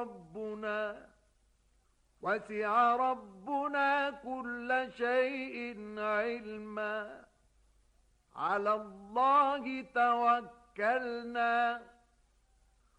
ربنا وسع ربنا كل شيء علما على الله توكلنا